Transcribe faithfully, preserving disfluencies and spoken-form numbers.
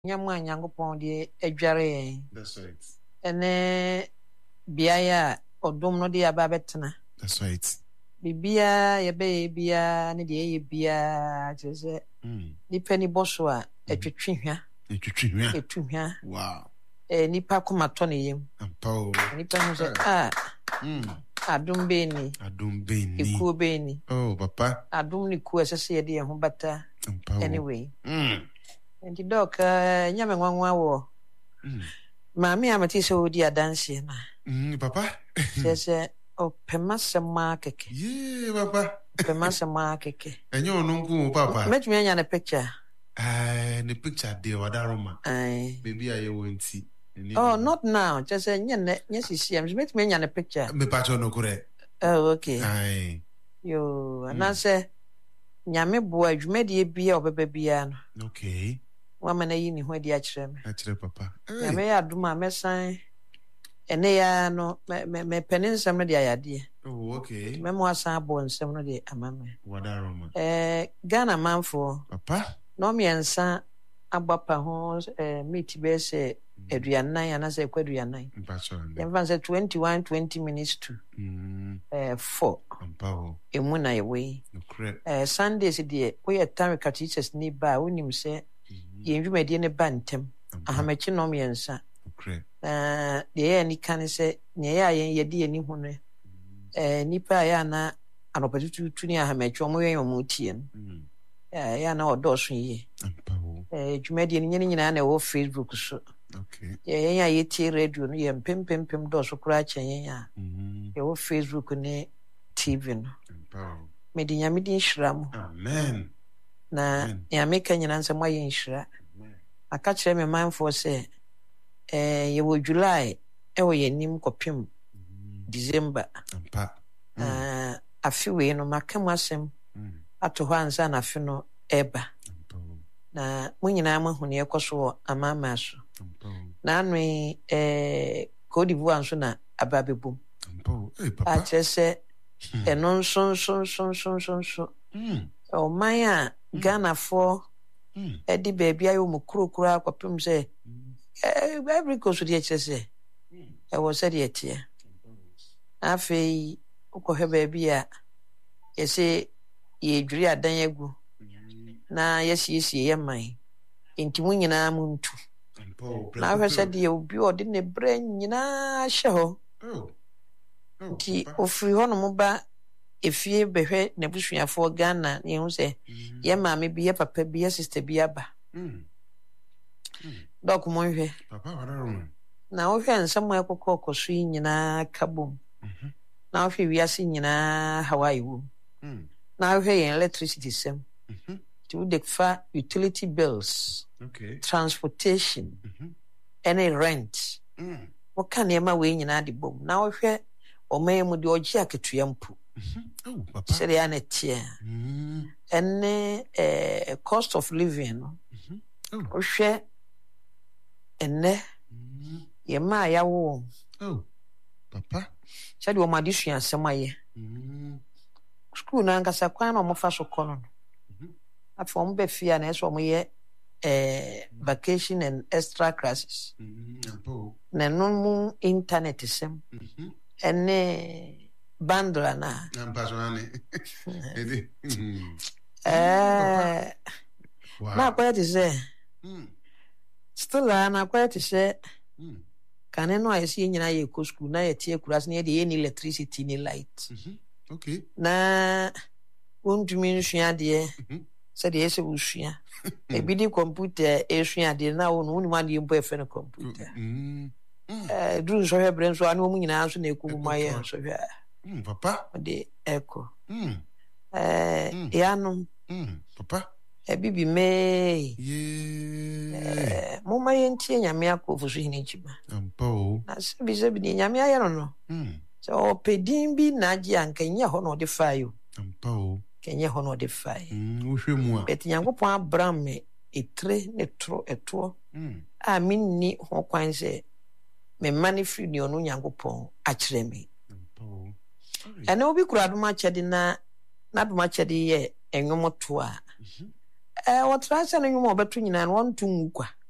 Nyamwa Yankopon de adware. That's right. Ene biaya odom no de aba betena. That's right. Bibia ye be bia ne de ye bia jese. Mm. Nipa ni boso a etwetwe hwa. Etwetwe hwa. Etu hwa. Wow. Eh nipa kuma to ne yem. Ampa. Nipa no se ah. Mm. Adom be ni. Adom be ni. Ekuo be ni. Oh, papa. Adom ni ku esese ye de ho bata. Ampa. Anyway. Mm. Enti dok nyame nwanwa wo. Mm. Maami amati se odi adanse na. Mm, papa. Sese o pemasema keke. Yeah, papa. Pemasema keke. Enyo onunku papa. Metumi anya na picture. Ah, the picture de wadaroma. Ai. Baby aye wonti. Oh, not now. Just say nye ne nye sisi am. Metumi anya na picture. Me pacho no kure. Oh, okay. Ai. Yo, ana se nyame bo adwumade bia obebe bia no. Okay. Wa mana yi ni ho adi a kire me. A kire papa. Nyame ya aduma mesan ene ya no me me peninsem no de ayade. Oh, okay. Me mo asan abo nsem no de amame. Wadaroma. Eh Ghana manfo. Papa. No me ensa abapa ho eh meet be say aduanan ana say kwaduanan. Mpacho. Yemfa say twenty-one twenty minutes to. Mm. Eh four. Ampa. Emu na yewe. No correct. Eh Sundays de we ya time ka teachers ni ba wonim say ye ndwumade ne ba ntem. Ahamachi no me ensa. Correct. Eh de ye ni kan say ne ya ye ye de ni hu no. Eh nipa ya na anopatutu tu ni ahamachi omo ye omo tie no. Mm. Eh ya na odoso yi. Ampa. Eh dwumade ni nyine nyina na wo Facebook so. Okay. Ye ya ye tie radio no ye mpempempem doso kura chen ye ya. Mhm. Ye wo Facebook ne T V no. Ampa. Me di nyame di nhira mo. Amen. Na nyame ka nyina nsem aye nhira. Amen. Aka kire me manfo se eh ye wo July e wo ye nim kopim December. Ampa. Ah afiwe no makam asem Mm. ato ho ansa na afi no eba. Ampa. Na mo nyina ma hu ne ekoso amama so. Ampa. Na anu eh Cote d'Ivoire nso na ababebum. Ampa. Eh A papa. kire se eno nso nso nso nso nso nso. Mm. O man a Ghana for Mm. edi baby ayo mu kurokuro akopem se eh every coast dey chese e wo se dey tie afei ukohwe baby a yese ye dwiri adan agu na yesiesie ye man enti mu nyina mu ntu na hwe se dey obi odi ne bre nyina hye ho Oh. enti ofiri ho no mo ba efie behwe na busuafo Ghana ne hu se ye maame bi ye papa bi ye sister bi aba. Mm. Dok mo hwe Papa wadaroma. na wo hwe nsem akokọ koso yi nyina kabom Mhm. na wo hwe wiase nyina Hawaii wo Mm. na wo hwe yen electricity sem Mhm. to the fa utility bills Okay. transportation Mhm. any rent Mm. wo kan e ma we nyina de bom na wo hwe o man mu de oji aketua mpu Mhm. Oh, papa. sere ya na tie Mm. enne eh cost of living no Mhm. Oh. wo hwe enne Mm. ye ma ya wo Oh. Papa. sɛ de o ma de sua asɛm ayɛ Mm. school na ankasa kwan na ɔmofa so kɔ no no Mhm. afei ɔmo bɛ fie a na ɛsɛ ɔmo yɛ eh, vacation and extra classes Mm. Ampa. na ɛno mu internet sɛm Mhm. ɛne bundle ana Ampa so ane. Edi. Mm. eh, Wow. na akɔyɛ te sɛ Mm. still a na akɔyɛ te sɛ Mm. kane no a yɛsɛ yɛ nyinaa yɛ kɔ school na yɛte akura so na yɛde yɛni electricity ne light Mhm. Okay. na wontumi nsua adeɛ Mhm. sɛdeɛ yɛsɛ wosua ebi de computer esua adeɛ na wo no wonim adeɛ mpo ɛfɛ no computer Mm. Mm. eh duru nsɔhwɛ berɛ nso ano mu nyinaa nso na ɛkɔ mu ma yɛ nsɔhwɛ a Mm. Papa. ɔde ɛkɔ Mm. eh Mm. yɛanom Mm. Papa. ɛbi bi mee Yeah. eh momma yɛntie nyame akɔfo so hene gyima Ampa. Oh. na sɛbi sɛ bi ne nyame ayɛ no no Mm. sɛ ɔpɛ din bi na agye a nka nyɛ hɔ na ɔde fae o Ampa. Oh. nka nyɛ hɔ na ɔde fae Mm. Wohwe mu a. bɛti nyankopɔn abram me ɛtire ne toro ɛtoɔ Mm. a menni ho kwan sɛ memma ne firi ne ɔno nyankopɔn akyerɛ me Ampa. Oh. ɛne obi kura adom akyɛde na n'adom akyɛde yɛ ɛnwom to a Mhm. eh wɔtra sɛ no nwom a ɔbɛto nyinaa no wɔnto ngu kwa